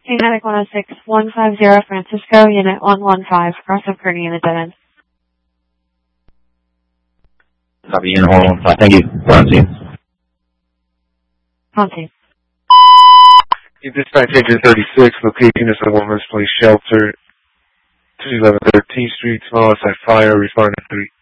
Attic 106, 150 Francisco, Unit 115, cross of Kearny in the dead end. Copy, Unit 115. Thank you. Contact. Contact. Dispatch Agent 36, location is a woman's place shelter, 211 13th Street, small outside fire, responding to 3.